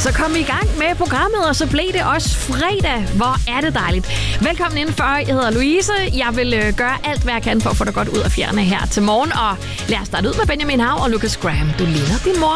Så kom vi i gang med programmet, og så blev det også fredag. Hvor er det dejligt. Velkommen indenfor. Jeg hedder Louise. Jeg vil gøre alt, hvad jeg kan for at få dig godt ud af fjerne her til morgen. Og lad os starte ud med Benjamin Hav og Lucas Graham. Du ligner din mor.